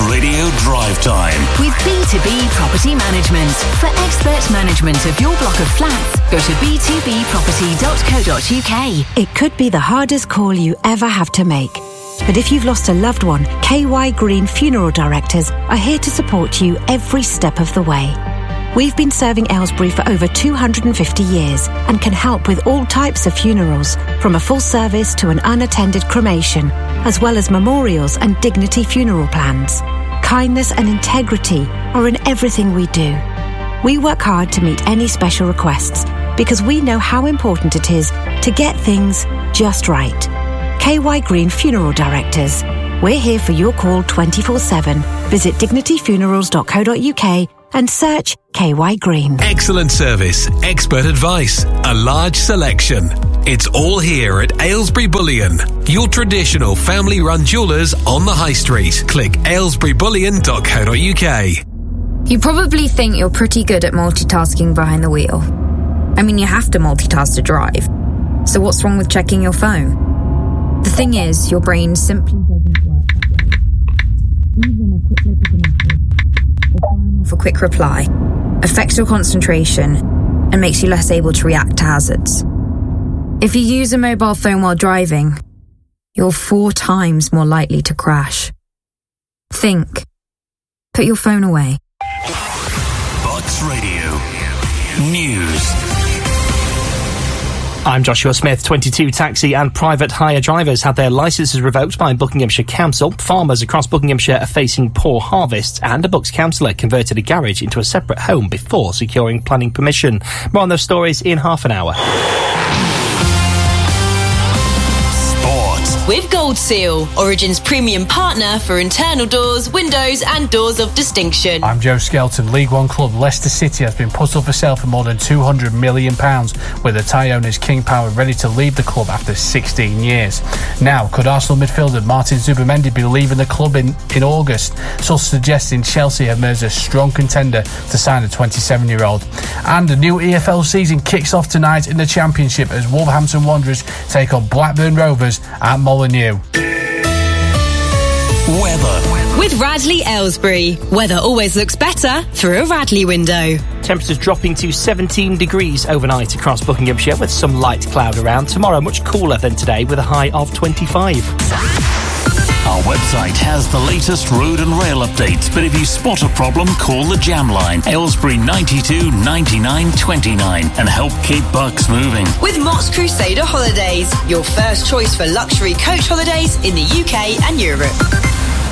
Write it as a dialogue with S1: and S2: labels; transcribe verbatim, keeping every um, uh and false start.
S1: Radio Drive Time.
S2: With B two B Property Management. For expert management of your block of flats, go to b two b property dot co dot u k.
S3: It could be the hardest call you ever have to make. But if you've lost a loved one, K Y Green Funeral Directors are here to support you every step of the way. We've been serving Aylesbury for over two hundred fifty years and can help with all types of funerals, from a full service to an unattended cremation, as well as memorials and dignity funeral plans. Kindness and integrity are in everything we do. We work hard to meet any special requests because we know how important it is to get things just right. K Y Green Funeral Directors. We're here for your call twenty-four seven. Visit dignity funerals dot co dot u k and search K Y Green.
S4: Excellent service, expert advice, a large selection. It's all here at Aylesbury Bullion, your traditional family-run jewellers on the high street. Click aylesbury bullion dot co dot u k.
S5: You probably think you're pretty good at multitasking behind the wheel. I mean, you have to multitask to drive. So what's wrong with checking your phone? The thing is, your brain simply doesn't work that way. Even a quick look at the message, or time off a quick reply, affects your concentration and makes you less able to react to hazards. If you use a mobile phone while driving, you're four times more likely to crash. Think. Put your phone away.
S1: Bucks Radio News.
S6: I'm Joshua Smith. twenty-two taxi and private hire drivers had their licences revoked by Buckinghamshire Council. Farmers across Buckinghamshire are facing poor harvests, and a Bucks councillor converted a garage into a separate home before securing planning permission. More on those stories in half an hour.
S7: With Gold Seal, Origin's premium partner for internal doors, windows and doors of distinction.
S8: I'm Joe Skelton. League One club Leicester City has been put up for sale for more than two hundred million pounds, with the Thai owners King Power ready to leave the club after sixteen years. Now, could Arsenal midfielder Martin Zubimendi be leaving the club in, in August? So suggesting Chelsea have emerged a strong contender to sign a twenty-seven-year-old. And a new E F L season kicks off tonight in the Championship as Wolverhampton Wanderers take on Blackburn Rovers at Molineux.
S1: Weather.
S7: With Radley Aylesbury, weather always looks better through a Radley window.
S6: Temperatures dropping to seventeen degrees overnight across Buckinghamshire with some light cloud around. Tomorrow much cooler than today with a high of twenty-five.
S1: Our website has the latest road and rail updates, but if you spot a problem, call the Jam Line, Aylesbury ninety-two ninety-nine twenty-nine, and help keep Bucks moving.
S7: With Mott's Crusader Holidays, your first choice for luxury coach holidays in the U K and Europe.